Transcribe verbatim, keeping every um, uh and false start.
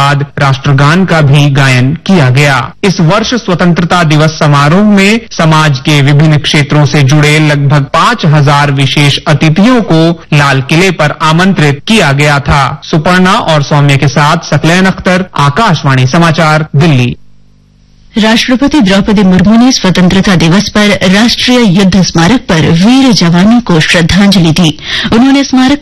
बाद राष्ट्रगान का भी गायन किया गया। इस वर्ष स्वतंत्रता दिवस समारोह में समाज के विभिन्न क्षेत्रों से जुड़े लगभग पांच हजार विशेष अतिथियों को लाल किले पर आमंत्रित किया गया था। सुपर्णा और सौम्य के साथ सकलैन अख्तर, आकाशवाणी समाचार, दिल्ली। राष्ट्रपति द्रौपदी मुर्मू ने स्वतंत्रता दिवस पर राष्ट्रीय युद्ध स्मारक पर वीर जवानों को श्रद्धांजलि दी। उन्होंने स्मारक